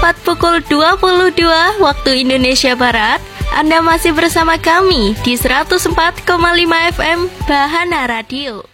tepat pukul 22 waktu Indonesia Barat, Anda masih bersama kami di 104,5 FM Bahana Radio.